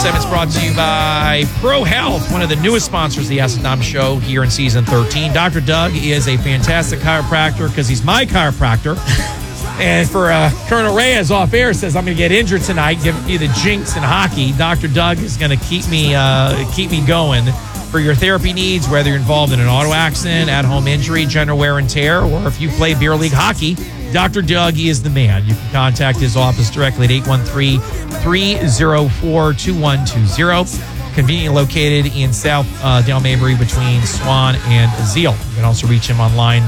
segment's brought to you by Pro Health, one of the newest sponsors of the Ask Dom Show here in season 13. Dr. Doug is a fantastic chiropractor because he's my chiropractor. And for Colonel Reyes off air says, I'm going to get injured tonight, giving me the jinx in hockey. Dr. Doug is going to keep me going. For your therapy needs, whether you're involved in an auto accident, at-home injury, general wear and tear, or if you play beer league hockey, Dr. Doug is the man. You can contact his office directly at 813-304-2120. Conveniently located in South Dale Mabry between Swan and Zeal. You can also reach him online,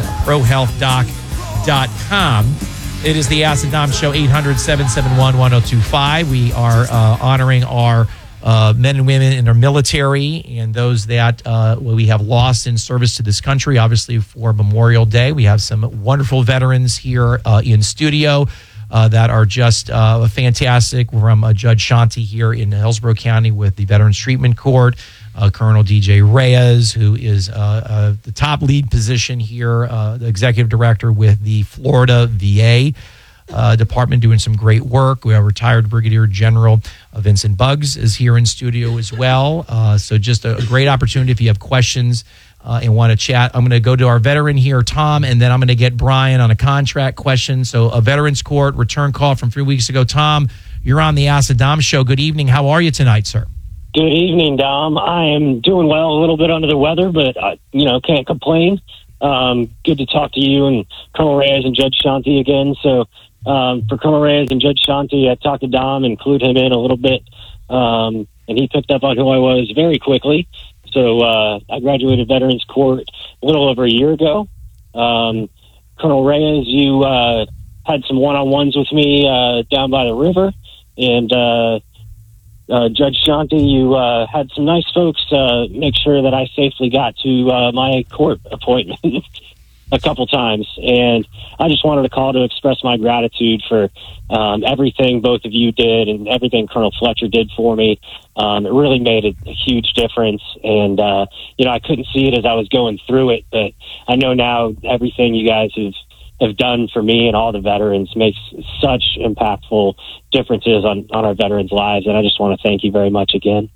prohealthdoc.com. It is the Ask Dom Show, 800-771-1025. We are honoring our men and women in our military and those that we have lost in service to this country. Obviously, for Memorial Day, we have some wonderful veterans here in studio that are just fantastic. From Judge Shanti here in Hillsborough County with the Veterans Treatment Court, Colonel DJ Reyes, who is the top lead position here, the executive director with the Florida VA department, doing some great work. We have retired Brigadier General Vincent Buggs is here in studio as well. So just a great opportunity if you have questions and want to chat. I'm going to go to our veteran here, Tom, and then I'm going to get Brian on a contract question. So a Veterans Court return call from 3 weeks ago. Tom, you're on the Ask Dom Show. Good evening. How are you tonight, sir? Good evening, Dom. I am doing well, a little bit under the weather, but, can't complain. Good to talk to you and Colonel Reyes and Judge Shanti again. So, for Colonel Reyes and Judge Shanti, I talked to Dom and clued him in a little bit, and he picked up on who I was very quickly. So I graduated Veterans Court a little over a year ago. Colonel Reyes, you had some one-on-ones with me down by the river, and Judge Shanti, you had some nice folks make sure that I safely got to my court appointment a couple times, and I just wanted to call to express my gratitude for everything both of you did and everything Colonel Fletcher did for me. It really made a huge difference, and I couldn't see it as I was going through it, but I know now everything you guys have done for me and all the veterans makes such impactful differences on our veterans' lives, and I just want to thank you very much again.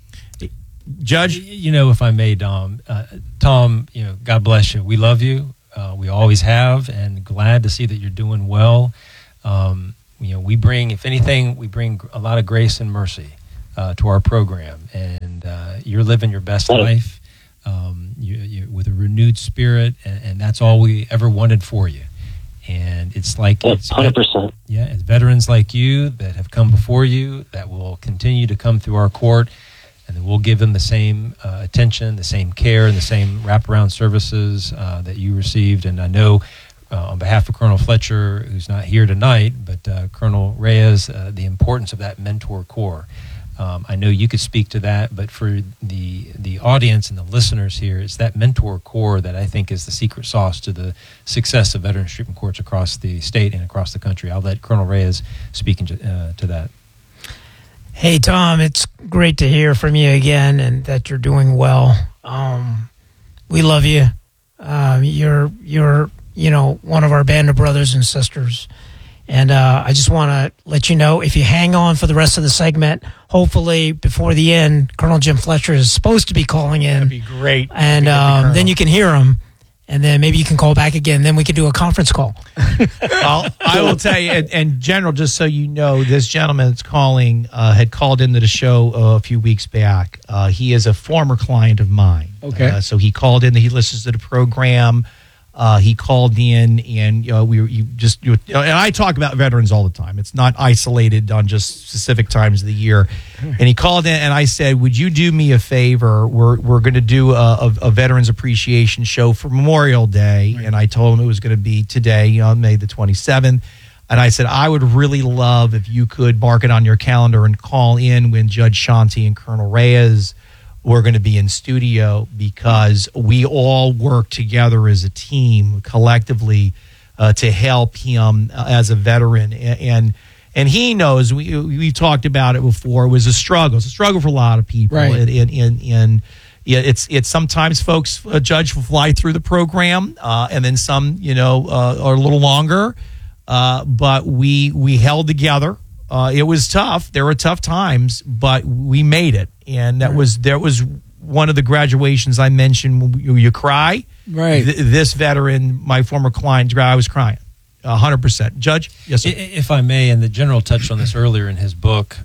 Judge? If I may, Dom, Tom, God bless you. We love you. We always have, and glad to see that you're doing well. We bring, if anything, a lot of grace and mercy to our program, and you're living your best life you with a renewed spirit, and that's all we ever wanted for you. And it's like 100%. It's veterans like you that have come before you that will continue to come through our court, and then we'll give them the same attention, the same care, and the same wraparound services that you received. And I know on behalf of Colonel Fletcher, who's not here tonight, but Colonel Reyes, the importance of that mentor corps. I know you could speak to that, but for the audience and the listeners here, it's that mentor corps that I think is the secret sauce to the success of Veterans Treatment Courts across the state and across the country. I'll let Colonel Reyes speak to that. Hey, Tom, it's great to hear from you again and that you're doing well. We love you. You're one of our band of brothers and sisters. And I just want to let you know, if you hang on for the rest of the segment, hopefully before the end, Colonel Jim Fletcher is supposed to be calling in. That'd be great. And then you can hear him. And then maybe you can call back again. Then we could do a conference call. Well, I will tell you, and General, just so you know, this gentleman that's calling had called into the show a few weeks back. He is a former client of mine. Okay. So he called in. He listens to the program. He called in, and and I talk about veterans all the time. It's not isolated on just specific times of the year. And he called in, and I said, "Would you do me a favor? We're going to do a Veterans Appreciation Show for Memorial Day." Right. And I told him it was going to be today, May the 27th. And I said, I would really love if you could mark it on your calendar and call in when Judge Shanti and Colonel Reyes we're going to be in studio, because we all work together as a team collectively to help him as a veteran. And he knows, we've talked about it before, it was a struggle. It's a struggle for a lot of people. Right. And it's sometimes folks, a judge will fly through the program, and then some, are a little longer. But we held together. It was tough. There were tough times, but we made it. And that was one of the graduations I mentioned. You cry. Right. This veteran, my former client, I was crying. 100%. Judge? Yes, sir. If I may, and the general touched on this earlier in his book,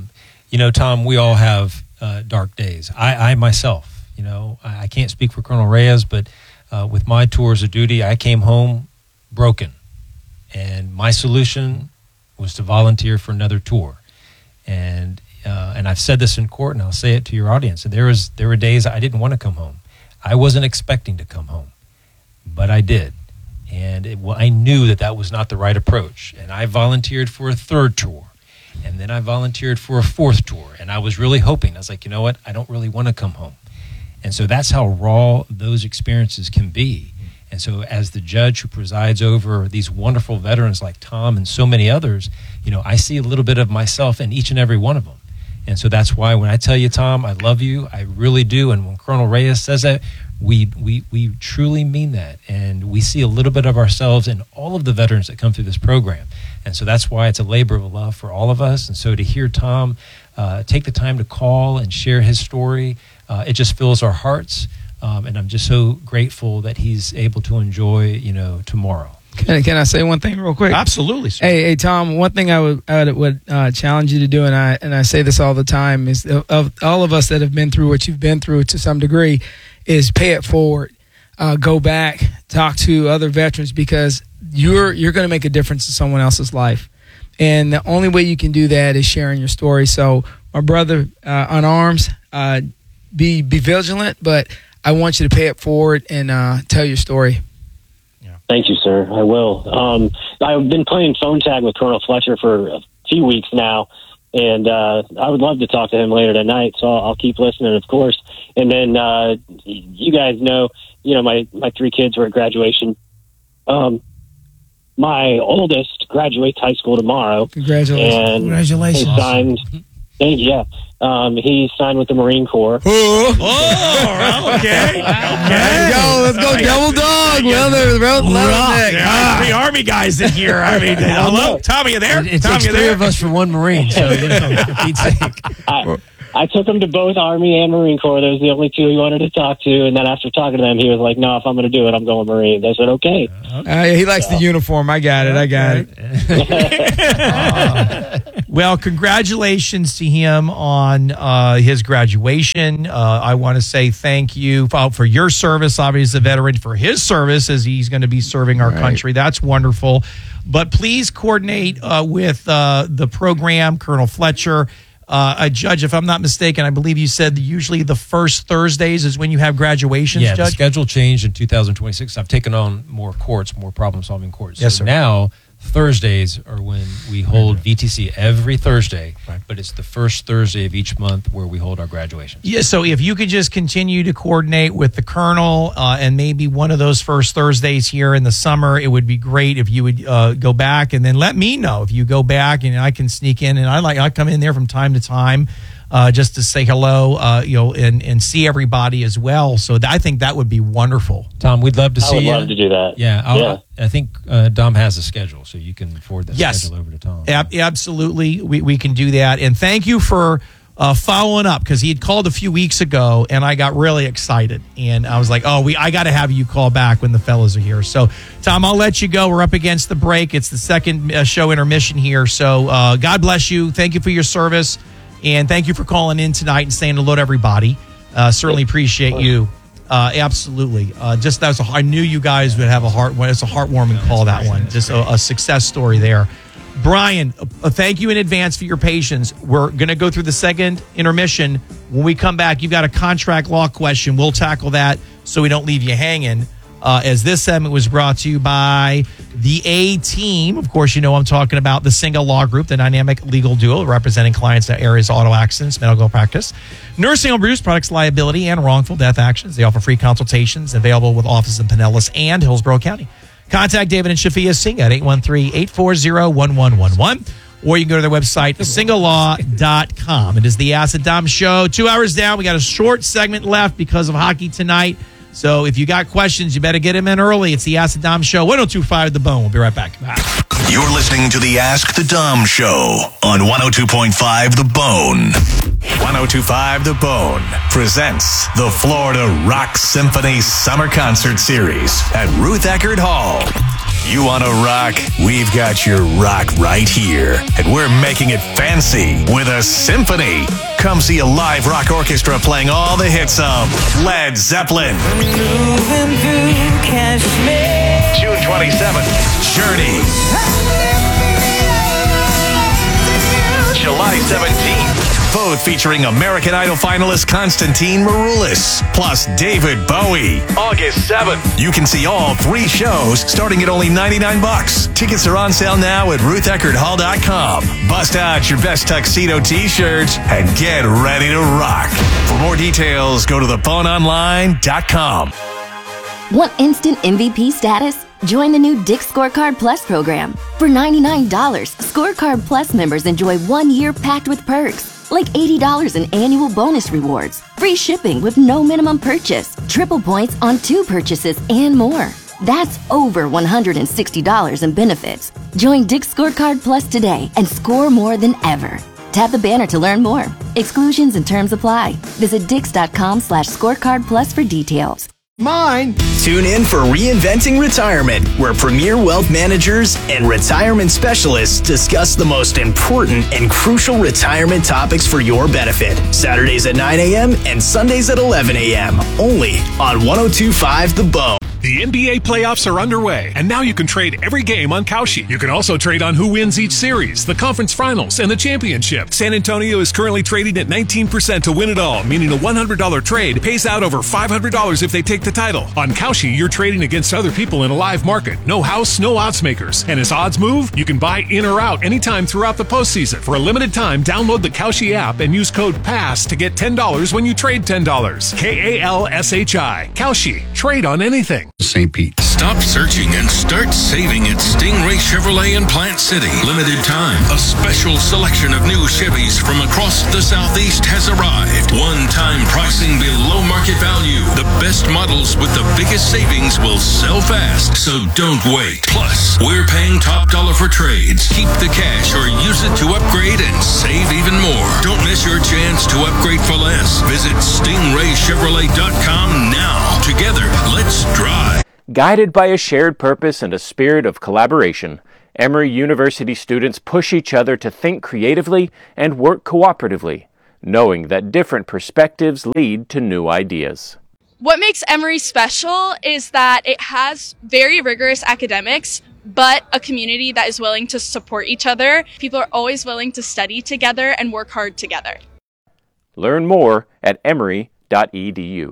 Tom, we all have dark days. I myself, I can't speak for Colonel Reyes, but with my tours of duty, I came home broken. And my solution was to volunteer for another tour. And I've said this in court, and I'll say it to your audience. And there were days I didn't want to come home. I wasn't expecting to come home, but I did. And I knew that was not the right approach. And I volunteered for a third tour. And then I volunteered for a fourth tour. And I was really hoping. I was like, you know what? I don't really want to come home. And so that's how raw those experiences can be. And so as the judge who presides over these wonderful veterans like Tom and so many others, I see a little bit of myself in each and every one of them. And so that's why when I tell you, Tom, I love you, I really do. And when Colonel Reyes says that, we truly mean that. And we see a little bit of ourselves in all of the veterans that come through this program. And so that's why it's a labor of love for all of us. And so to hear Tom take the time to call and share his story, it just fills our hearts. And I'm just so grateful that he's able to enjoy, tomorrow. Can I say one thing real quick? Absolutely, sir. Hey, Tom. One thing I would challenge you to do, and I say this all the time, is of all of us that have been through what you've been through to some degree, is pay it forward. Go back, talk to other veterans, because you're going to make a difference in someone else's life, and the only way you can do that is sharing your story. So, my brother, on arms, be vigilant, but I want you to pay it forward and tell your story. Thank you, sir. I will. I've been playing phone tag with Colonel Fletcher for a few weeks now, and I would love to talk to him later tonight, so I'll keep listening, of course. And then you guys know, my three kids were at graduation. My oldest graduates high school tomorrow. Congratulations. And Congratulations. He signed, he signed with the Marine Corps. Oh, okay. Let's go double dog. Three Army guys in here. I mean, hello, Tommy, you there? It Tommy, takes you three there? of us for one Marine, so for Pete's sake. I took him to both Army and Marine Corps. Those were the only two he wanted to talk to. And then after talking to them, he was like, no, if I'm going to do it, I'm going Marines. I said, okay. He likes the uniform. I got it. Well, congratulations to him on his graduation. I want to say thank you for your service, obviously, as a veteran, for his service as he's going to be serving our country. That's wonderful. But please coordinate with the program, Colonel Fletcher. Judge, if I'm not mistaken, I believe you said that usually the first Thursdays is when you have graduations, Yeah, Judge? the schedule changed in 2026. I've taken on more problem-solving courts. Yes, so sir. Now, Thursdays are when we hold VTC every Thursday, but it's the first Thursday of each month where we hold our graduations. Yeah, so if you could just continue to coordinate with the Colonel and maybe one of those first Thursdays here in the summer, it would be great if you would go back and then let me know if you go back and I can sneak in. And I come in there from time to time just to say hello, and see everybody as well. So I think that would be wonderful. Tom, we'd love to see you. I would love to do that. Yeah, I think Dom has a schedule, so you can forward that schedule over to Tom. Absolutely. We can do that. And thank you for following up, because he had called a few weeks ago, and I got really excited. And I was like, I got to have you call back when the fellas are here. So, Tom, I'll let you go. We're up against the break. It's the second show intermission here. So God bless you. Thank you for your service. And thank you for calling in tonight and saying hello to everybody. Certainly appreciate you. Absolutely. I knew you guys would have it's a heartwarming call, that one. Just a success story there. Brian, thank you in advance for your patience. We're going to go through the second intermission. When we come back, you've got a contract law question. We'll tackle that so we don't leave you hanging. As this segment was brought to you by the A-Team. Of course, I'm talking about the Single Law Group, the dynamic legal duo representing clients in areas of auto accidents, medical practice, nursing home abuse, products liability, and wrongful death actions. They offer free consultations available with offices in Pinellas and Hillsborough County. Contact David and Shafia Singh at 813-840-1111. Or you can go to their website, singlelaw.com. It is the Acid Dom Show. 2 hours down. We got a short segment left because of hockey tonight. So if you got questions, you better get them in early. It's the Acid Dom Show. 102.5 The Bone. We'll be right back. You're listening to the Ask the Dom Show on 102.5 The Bone. 102.5 The Bone presents the Florida Rock Symphony Summer Concert Series at Ruth Eckerd Hall. You want to rock? We've got your rock right here. And we're making it fancy with a symphony. Come see a live rock orchestra playing all the hits of Led Zeppelin. June 27th, Journey. July 17th, both featuring American Idol finalist Konstantin Maroulis, plus David Bowie. August 7th, you can see all 3 shows starting at only $99. Tickets are on sale now at RuthEckerdHall.com. Bust out your best tuxedo t-shirts and get ready to rock. For more details, go to theboneonline.com. Want instant MVP status? Join the new Dick's Scorecard Plus program. For $99, Scorecard Plus members enjoy 1 year packed with perks, like $80 in annual bonus rewards, free shipping with no minimum purchase, triple points on 2 purchases, and more. That's over $160 in benefits. Join Dick's Scorecard Plus today and score more than ever. Tap the banner to learn more. Exclusions and terms apply. Visit dix.com/scorecardplus for details. Mine. Tune in for Reinventing Retirement, where premier wealth managers and retirement specialists discuss the most important and crucial retirement topics for your benefit. Saturdays at 9 a.m. and Sundays at 11 a.m. Only on 102.5 The Bone. The NBA playoffs are underway, and now you can trade every game on Kalshi. You can also trade on who wins each series, the conference finals, and the championship. San Antonio is currently trading at 19% to win it all, meaning a $100 trade pays out over $500 if they take the title. On Kalshi, you're trading against other people in a live market. No house, no odds makers. And as odds move, you can buy in or out anytime throughout the postseason. For a limited time, download the Kalshi app and use code PASS to get $10 when you trade $10. KALSHI. Kalshi. Trade on anything. St. Pete. Stop searching and start saving at Stingray Chevrolet in Plant City. Limited time. A special selection of new Chevys from across the Southeast has arrived. One-time pricing below market value. The best models with the biggest savings will sell fast, so don't wait. Plus, we're paying top dollar for trades. Keep the cash or use it to upgrade and save even more. Don't miss your chance to upgrade for less. Visit StingrayChevrolet.com now. Together, let's drive. Guided by a shared purpose and a spirit of collaboration, Emory University students push each other to think creatively and work cooperatively, knowing that different perspectives lead to new ideas. What makes Emory special is that it has very rigorous academics, but a community that is willing to support each other. People are always willing to study together and work hard together. Learn more at emory.edu.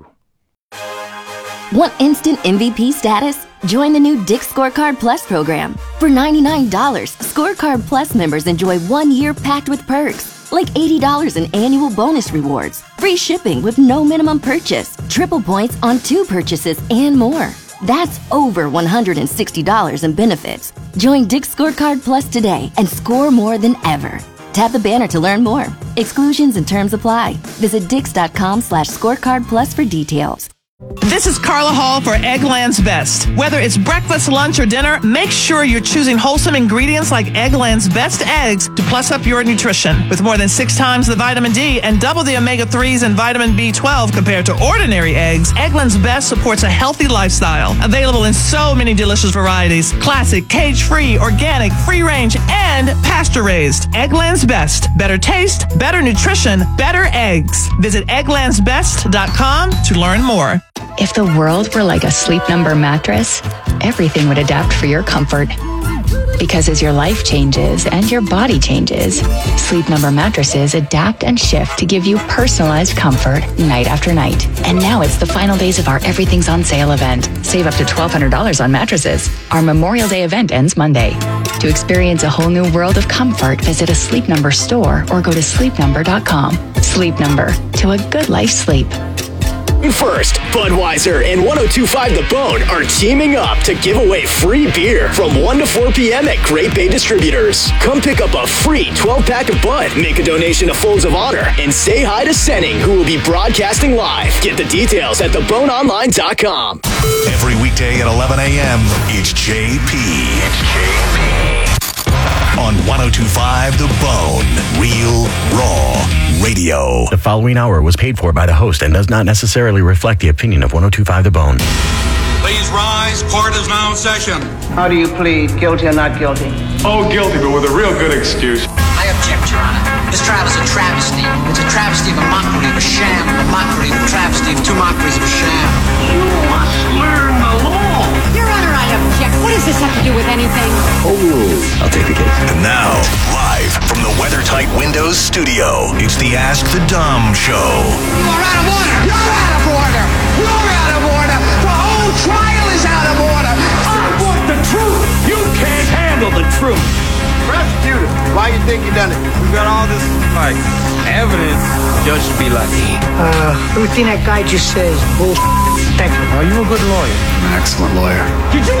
Want instant MVP status? Join the new Dick's Scorecard Plus program. For $99, Scorecard Plus members enjoy 1 year packed with perks, like $80 in annual bonus rewards, free shipping with no minimum purchase, triple points on 2 purchases, and more. That's over $160 in benefits. Join Dick's Scorecard Plus today and score more than ever. Tap the banner to learn more. Exclusions and terms apply. Visit dix.com/scorecardplus for details. This is Carla Hall for Eggland's Best. Whether it's breakfast, lunch, or dinner, make sure you're choosing wholesome ingredients like Eggland's Best eggs to plus up your nutrition. With more than 6 times the vitamin D and double the omega-3s and vitamin B12 compared to ordinary eggs, Eggland's Best supports a healthy lifestyle. Available in so many delicious varieties: classic, cage-free, organic, free-range, and pasture-raised. Eggland's Best. Better taste, better nutrition, better eggs. Visit egglandsbest.com to learn more. If the world were like a Sleep Number mattress, everything would adapt for your comfort. Because as your life changes and your body changes, Sleep Number mattresses adapt and shift to give you personalized comfort night after night. And now it's the final days of our Everything's on Sale event. Save up to $1,200 on mattresses. Our Memorial Day event ends Monday. To experience a whole new world of comfort, visit a Sleep Number store or go to sleepnumber.com. Sleep Number. To a good life sleep. First, Budweiser and 102.5 The Bone are teaming up to give away free beer from 1 to 4 p.m. at Great Bay Distributors. Come pick up a free 12-pack of Bud, make a donation to Folds of Honor, and say hi to Senning, who will be broadcasting live. Get the details at theboneonline.com. Every weekday at 11 a.m., it's JP. on 102.5 The Bone. Real, raw radio. The following hour was paid for by the host and does not necessarily reflect the opinion of 102.5 The Bone. Please rise. Court is now in session. How do you plead? Guilty or not guilty? Oh, guilty, but with a real good excuse. I object, Your Honor. This trial is a travesty. It's a travesty of a mockery, of a sham, of a mockery, of a travesty, of two mockeries of a sham. You must learn the law. Your Honor, I object. What does this have to do with anything? Oh, I'll take the case. And now, live from the WeatherTight Windows studio, it's the Ask the Dom Show. You are out of order. You're out of order. You're out of order. The whole trial is out of order. I want the truth. You can't handle the truth. Prosecutor, why you think you done it? We got all this, evidence. Judge should be like, everything that guy just says, bullshit. Thank you. Are you a good lawyer? I'm an excellent lawyer. Did you